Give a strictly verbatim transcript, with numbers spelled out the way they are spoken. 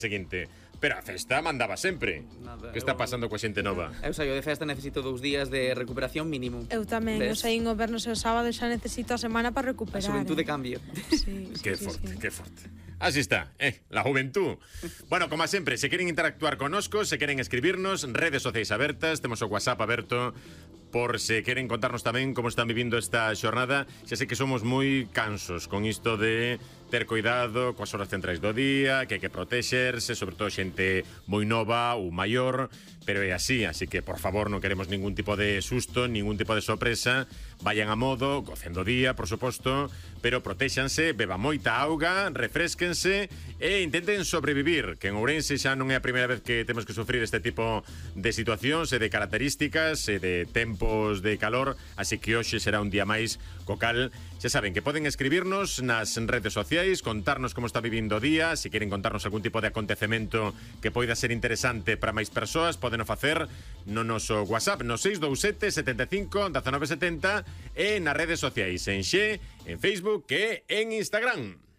seguinte. Pero a festa mandaba sempre. Nada, Que está eu- pasando coa xente nova? Eu saio de festa, necesito dous días de recuperación mínimo. Eu tamén, eu Ves? saín o vernos e o sábado e xa necesito a semana para A recuperar. xuventude eh. cambia. Sí, sí, Qué sí, forte, sí. qué forte. Así está, eh, la juventud. Bueno, como sempre, se queren interactuar conosco, se queren escribirnos, redes sociais abertas, temos o WhatsApp aberto por se queren contarnos tamén como están vivindo esta xornada. Xa sei que somos moi cansos con isto de ter cuidado coas horas centrais do día, que hai que protexerse, sobre todo xente moi nova ou maior, pero é así, así que por favor non queremos ningún tipo de susto, ningún tipo de sorpresa. Vayan a modo, gocen do día, por suposto, pero protéxanse, beban moita auga, refresquense e intenten sobrevivir, que en Ourense xa non é a primeira vez que temos que sufrir este tipo de situacións e de características e de tempos de calor, así que hoxe será un día máis co cal, xa saben que poden escribirnos nas redes sociais, contarnos como está vivindo o día, se queren contarnos algún tipo de acontecemento que poida ser interesante para máis persoas, podeno facer no noso WhatsApp no seis dous sete, setenta e cinco, diecinueve setenta e nas redes sociais en Xe, en Facebook e en Instagram.